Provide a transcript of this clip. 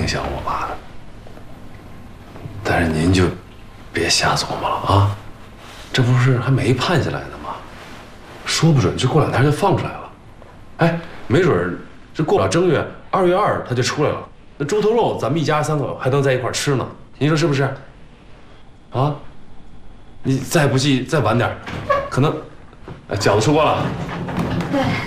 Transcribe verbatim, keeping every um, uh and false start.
响我妈的。但是您就别瞎琢磨了啊，这不是还没判下来呢吗？说不准这过两天就放出来了。哎，没准这过不了正月，二月二他就出来了。那猪头肉咱们一家三口还能在一块吃呢，您说是不是？啊，你再不济再晚点，可能，哎，饺子出锅了。 对。